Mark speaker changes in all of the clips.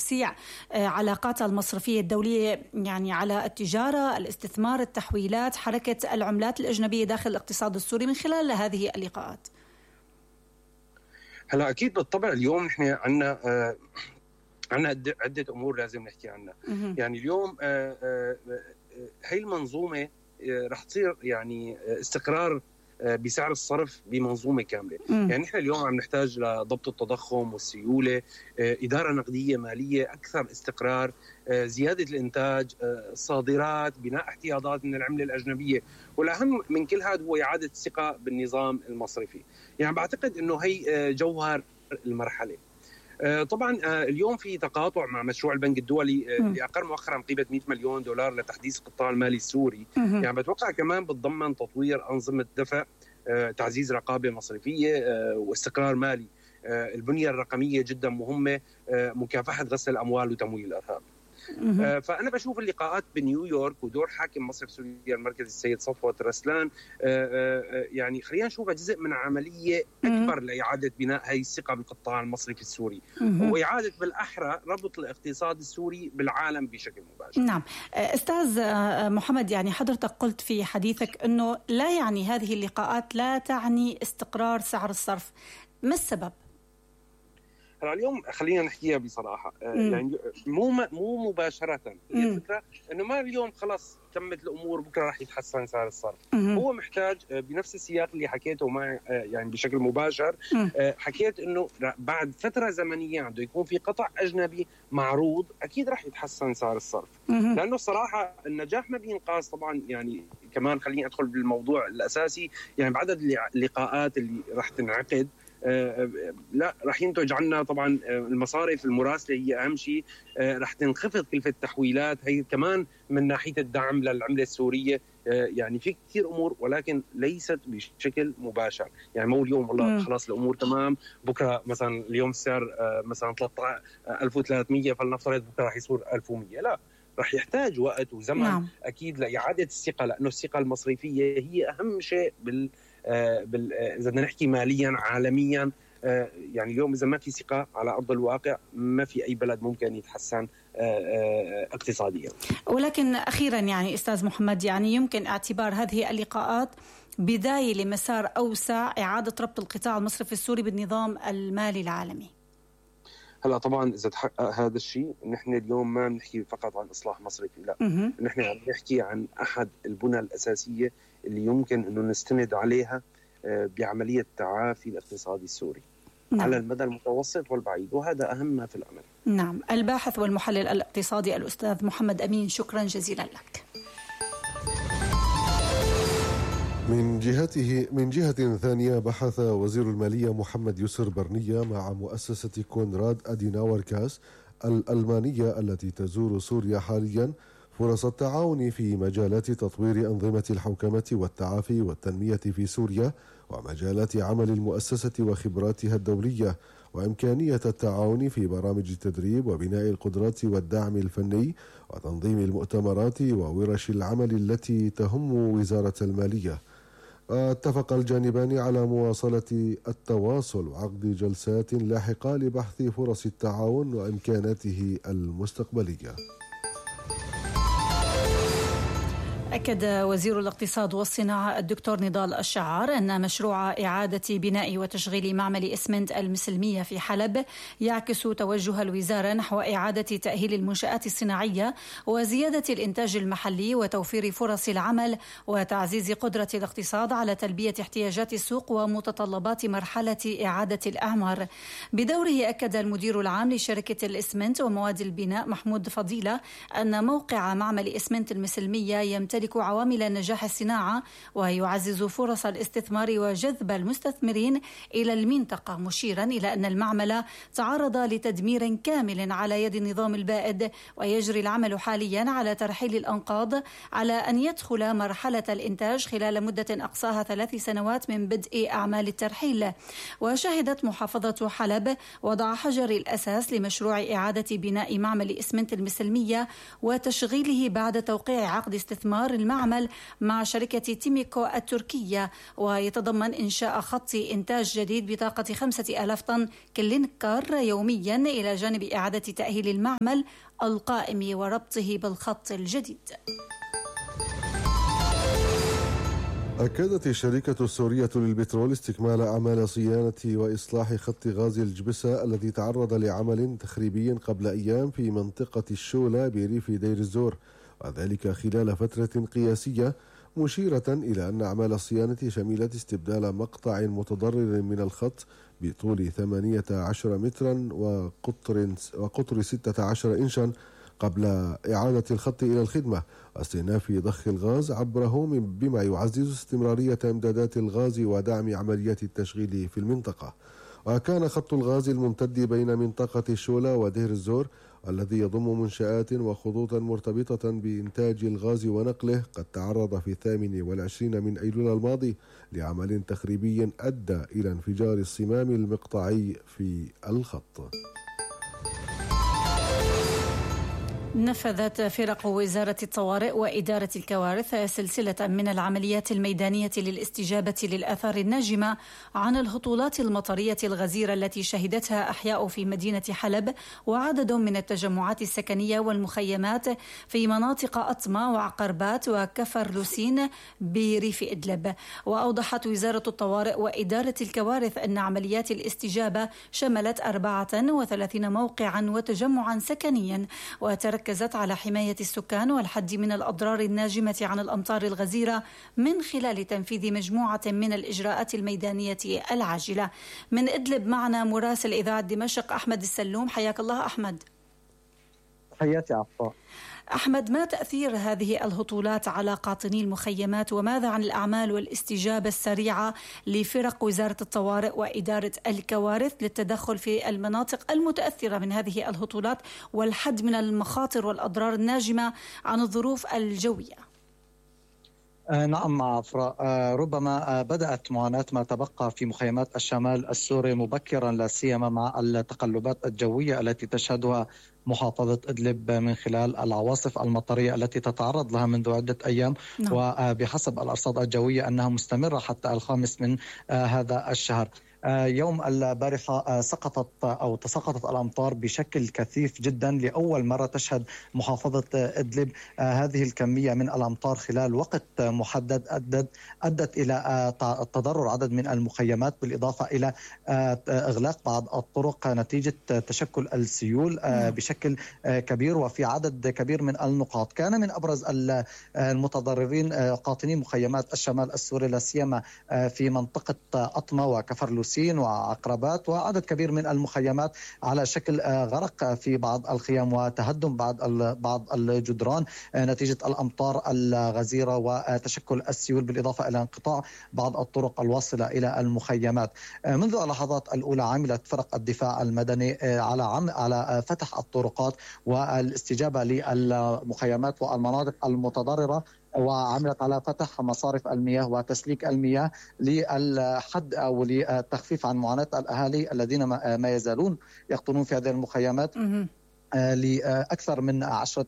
Speaker 1: توسيع علاقاتها المصرفية الدولية، يعني على التجارة، الاستثمار، التحويلات، حركة العملات الأجنبية داخل الاقتصاد السوري من خلال هذه اللقاءات؟
Speaker 2: هلا أكيد بالطبع اليوم نحن عندنا عدة أمور لازم نحكي عنها. يعني اليوم هي المنظومة رح تصير يعني استقرار بسعر الصرف بمنظومة كاملة. يعني نحن اليوم عم نحتاج لضبط التضخم والسيولة، إدارة نقدية مالية أكثر استقرار، زيادة الإنتاج، الصادرات، بناء احتياطات من العملة الأجنبية، والأهم من كل هذا هو إعادة الثقة بالنظام المصرفي. يعني بعتقد أنه هي جوهر المرحلة. طبعا اليوم في تقاطع مع مشروع البنك الدولي اللي أقر مؤخرا قيمة $100 مليون لتحديث القطاع المالي السوري. يعني بتوقع كمان بتضمن تطوير أنظمة دفع، تعزيز رقابة مصرفية، واستقرار مالي. البنية الرقمية جدا مهمة، مكافحة غسل الأموال وتمويل الإرهاب. فأنا بشوف اللقاءات بنيويورك ودور حاكم مصرف سوريا المركزي السيد صفوت رسلان يعني خلينا نشوفها جزء من عملية أكبر لإعادة بناء هاي الثقة بالقطاع المصرفي السوري، وإعادة بالأحرى ربط الاقتصاد السوري بالعالم بشكل مباشر.
Speaker 1: نعم أستاذ محمد، يعني حضرتك قلت في حديثك أنه لا يعني هذه اللقاءات لا تعني استقرار سعر الصرف، ما السبب؟
Speaker 2: اليوم خلينا نحكيها بصراحة، يعني مو مباشرة. الفكرة إنه ما اليوم خلاص تمت الأمور بكرة راح يتحسن سعر الصرف. هو محتاج بنفس السياق اللي حكيته معي يعني بشكل مباشر. حكيت إنه بعد فترة زمنية عنده يكون في قطع أجنبي معروض، أكيد راح يتحسن سعر الصرف. لأنه الصراحة النجاح ما بينقاس طبعا. يعني كمان خليني أدخل بالموضوع الأساسي، يعني بعدد اللقاءات اللي راح تنعقد لا راح ينتج عنا طبعا المصارف المراسلة هي أهم شيء. راح تنخفض كلفة التحويلات، هي كمان من ناحية الدعم للعملة السورية. يعني في كثير أمور ولكن ليست بشكل مباشر. يعني مو اليوم والله خلاص الأمور تمام، بكرة مثلا اليوم السعر مثلا 1300 فلنفترض بكرة راح يصير 1100. لا، راح يحتاج وقت وزمن أكيد لإعادة الثقة، لأنه الثقة المصرفية هي أهم شيء إذا بدنا نحكي ماليا عالميا. يعني اليوم إذا ما في ثقة على أرض الواقع ما في أي بلد ممكن يتحسن اقتصاديا.
Speaker 1: ولكن أخيرا يعني أستاذ محمد، يعني يمكن اعتبار هذه اللقاءات بداية لمسار أوسع إعادة ربط القطاع المصرفي السوري بالنظام المالي العالمي.
Speaker 2: هلا طبعا إذا تحقق هذا الشيء، نحن اليوم ما نحكي فقط عن إصلاح مصرفي، لا، نحن عم نحكي عن أحد البنى الأساسية اللي يمكن أنه نستند عليها بعملية تعافي الاقتصادي السوري على المدى المتوسط والبعيد، وهذا أهم ما في الأمر.
Speaker 1: نعم، الباحث والمحلل الاقتصادي الأستاذ محمد أمين، شكرا جزيلا لك.
Speaker 3: من جهة ثانية، بحث وزير المالية محمد يسر برنية مع مؤسسة كونراد أديناور كاس الألمانية التي تزور سوريا حاليا فرص التعاون في مجالات تطوير أنظمة الحوكمة والتعافي والتنمية في سوريا، ومجالات عمل المؤسسة وخبراتها الدولية، وإمكانية التعاون في برامج التدريب وبناء القدرات والدعم الفني وتنظيم المؤتمرات وورش العمل التي تهم وزارة المالية. اتفق الجانبان على مواصلة التواصل وعقد جلسات لاحقة لبحث فرص التعاون وإمكاناته المستقبلية.
Speaker 1: أكد وزير الاقتصاد والصناعة الدكتور نضال الشعار أن مشروع إعادة بناء وتشغيل معمل إسمنت المسلمية في حلب يعكس توجه الوزارة نحو إعادة تأهيل المنشآت الصناعية وزيادة الإنتاج المحلي وتوفير فرص العمل وتعزيز قدرة الاقتصاد على تلبية احتياجات السوق ومتطلبات مرحلة إعادة الأعمار. بدوره أكد المدير العام لشركة الإسمنت ومواد البناء محمود فضيلة أن موقع معمل إسمنت المسلمية يمتلك عوامل نجاح الصناعة ويعزز فرص الاستثمار وجذب المستثمرين إلى المنطقة، مشيرا إلى أن المعمل تعرض لتدمير كامل على يد النظام البائد، ويجري العمل حاليا على ترحيل الأنقاض على أن يدخل مرحلة الإنتاج خلال مدة أقصاها 3 سنوات من بدء أعمال الترحيل. وشهدت محافظة حلب وضع حجر الأساس لمشروع إعادة بناء معمل إسمنت المسلمية وتشغيله بعد توقيع عقد استثمار إطار المعمل مع شركة تيميكو التركية، ويتضمن إنشاء خط إنتاج جديد بطاقة 5000 طن كلينكر يوميا، إلى جانب إعادة تأهيل المعمل القائم وربطه بالخط الجديد.
Speaker 3: أكدت الشركة السورية للبترول استكمال أعمال صيانة وإصلاح خط غاز الجبسة الذي تعرض لعمل تخريبي قبل أيام في منطقة الشولة بريف دير الزور، وذلك خلال فترة قياسية، مشيرة إلى أن أعمال الصيانة شملت استبدال مقطع متضرر من الخط بطول 18 مترا وقطر 16 إنشا قبل إعادة الخط إلى الخدمة، واستئناف ضخ الغاز عبره بما يعزز استمرارية إمدادات الغاز ودعم عمليات التشغيل في المنطقة. وكان خط الغاز الممتد بين منطقة الشولة ودير الزور الذي يضم منشآت وخطوطا مرتبطة بإنتاج الغاز ونقله قد تعرض في 28 من أيلول الماضي لعمل تخريبي أدى إلى انفجار الصمام المقطعي في الخط.
Speaker 1: نفذت فرق وزارة الطوارئ وإدارة الكوارث سلسلة من العمليات الميدانية للاستجابة للآثار الناجمة عن الهطولات المطرية الغزيرة التي شهدتها أحياء في مدينة حلب وعدد من التجمعات السكنية والمخيمات في مناطق أطمة وعقربات وكفر لوسين بريف إدلب. وأوضحت وزارة الطوارئ وإدارة الكوارث أن عمليات الاستجابة شملت 34 موقعا وتجمعا سكنيا، وتركزت على حماية السكان والحد من الأضرار الناجمة عن الأمطار الغزيرة من خلال تنفيذ مجموعة من الإجراءات الميدانية العاجلة. من إدلب معنا مراسل إذاعة دمشق أحمد السلوم، حياك الله أحمد.
Speaker 4: حياتي عفوا.
Speaker 1: أحمد، ما تأثير هذه الهطولات على قاطني المخيمات، وماذا عن الأعمال والاستجابة السريعة لفرق وزارة الطوارئ وإدارة الكوارث للتدخل في المناطق المتأثرة من هذه الهطولات والحد من المخاطر والأضرار الناجمة عن الظروف الجوية؟
Speaker 4: نعم عفراء، ربما بدأت معاناة ما تبقى في مخيمات الشمال السوري مبكرا، لا سيما مع التقلبات الجوية التي تشهدها محافظة إدلب من خلال العواصف المطرية التي تتعرض لها منذ عدة أيام. وبحسب الأرصاد الجوية أنها مستمرة حتى 5 من هذا الشهر. يوم البارحة تساقطت الأمطار بشكل كثيف جدا. لأول مرة تشهد محافظة إدلب هذه الكمية من الأمطار خلال وقت محدد أدت إلى تضرر عدد من المخيمات، بالإضافة إلى إغلاق بعض الطرق نتيجة تشكل السيول بشكل كبير وفي عدد كبير من النقاط. كان من أبرز المتضررين قاطني مخيمات الشمال السوري، لا سيما في منطقة أطمة وكفر لوسين وعقربات، وعدد كبير من المخيمات على شكل غرق في بعض الخيام وتهدم بعض الجدران نتيجة الأمطار الغزيرة وتشكل السيول، بالإضافة إلى انقطاع بعض الطرق الواصلة إلى المخيمات. منذ اللحظات الأولى عملت فرق الدفاع المدني على فتح الطرقات والاستجابة للمخيمات والمناطق المتضررة، وعملت على فتح مصارف المياه وتسليك المياه للحد أو للتخفيف عن معاناة الأهالي الذين ما يزالون يقطنون في هذه المخيمات لأكثر من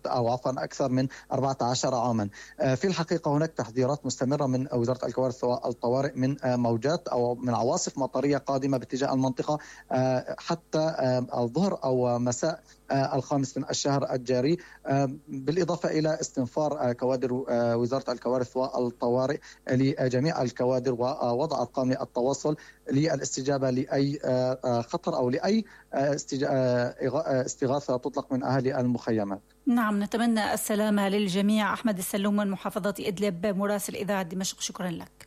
Speaker 4: 14 عاما. في الحقيقة هناك تحذيرات مستمرة من وزارة الكوارث والطوارئ من موجات أو من عواصف مطرية قادمة باتجاه المنطقة حتى الظهر أو مساء 5 من الشهر الجاري، بالإضافة إلى استنفار كوادر وزارة الكوارث والطوارئ لجميع الكوادر ووضع أرقام التواصل للاستجابة لأي خطر أو لأي استغاثة تطلق من أهالي المخيمات.
Speaker 1: نعم، نتمنى السلامة للجميع. أحمد السلوم من محافظة إدلب مراسل إذاعة دمشق، شكرا لك.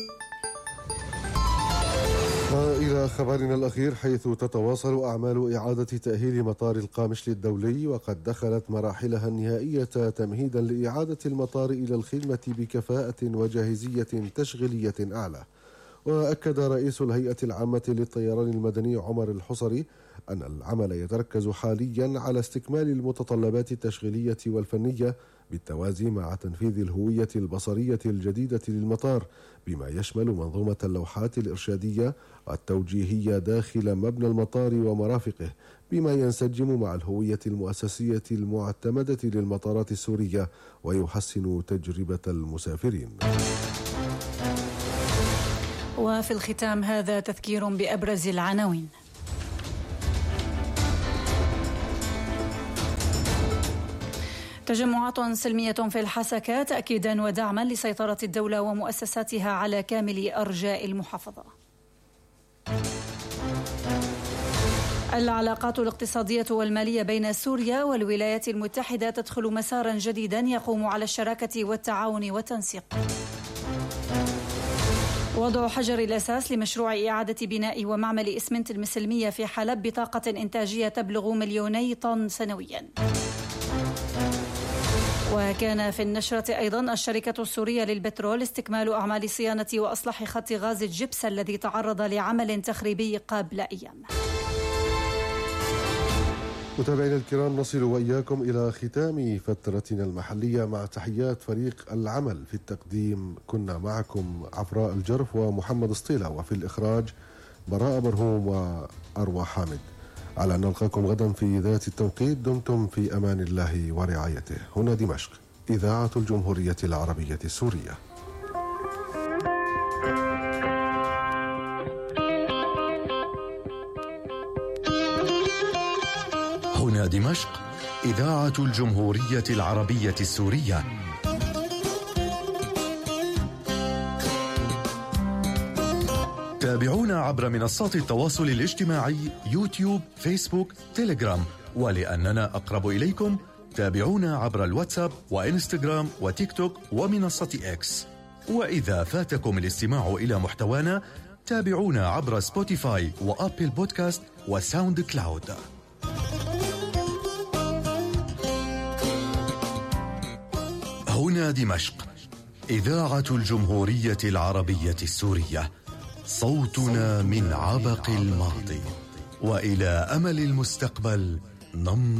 Speaker 3: إلى خبرنا الأخير، حيث تتواصل أعمال إعادة تأهيل مطار القامشلي الدولي، وقد دخلت مراحلها النهائية تمهيدا لإعادة المطار إلى الخدمة بكفاءة وجاهزية تشغيلية أعلى. وأكد رئيس الهيئة العامة للطيران المدني عمر الحصري أن العمل يتركز حاليا على استكمال المتطلبات التشغيلية والفنية بالتوازي مع تنفيذ الهوية البصرية الجديدة للمطار، بما يشمل منظومة اللوحات الإرشادية والتوجيهية داخل مبنى المطار ومرافقه، بما ينسجم مع الهوية المؤسسية المعتمدة للمطارات السورية ويحسن تجربة المسافرين.
Speaker 1: وفي الختام هذا تذكير بأبرز العناوين. تجمعات سلمية في الحسكة تأكيدا ودعما لسيطرة الدولة ومؤسساتها على كامل أرجاء المحافظة. العلاقات الاقتصادية والمالية بين سوريا والولايات المتحدة تدخل مسارا جديدا يقوم على الشراكة والتعاون والتنسيق. وضع حجر الأساس لمشروع إعادة بناء ومعمل إسمنت المسلمية في حلب بطاقة إنتاجية تبلغ 2,000,000 طن سنويا. وكان في النشرة أيضا الشركة السورية للبترول استكمال أعمال صيانة وأصلاح خط غاز الجبس الذي تعرض لعمل تخريبي قبل أيام.
Speaker 3: متابعينا الكرام، نصل وإياكم إلى ختام فترتنا المحلية مع تحيات فريق العمل. في التقديم كنا معكم عفراء الجرف ومحمد سطيلة، وفي الإخراج براء برهوم وأروى حامد. على أن نلقاكم غدا في ذات التوقيت. دمتم في أمان الله ورعايته. هنا دمشق، إذاعة الجمهورية العربية السورية.
Speaker 5: هنا دمشق، إذاعة الجمهورية العربية السورية. تابعونا عبر منصات التواصل الاجتماعي يوتيوب، فيسبوك، تيليجرام، ولأننا أقرب إليكم تابعونا عبر الواتساب وإنستغرام وتيك توك ومنصة إكس. وإذا فاتكم الاستماع إلى محتوانا تابعونا عبر سبوتيفاي وأبل بودكاست وساوند كلاود. هنا دمشق، إذاعة الجمهورية العربية السورية، صوتنا من عبق الماضي وإلى أمل المستقبل.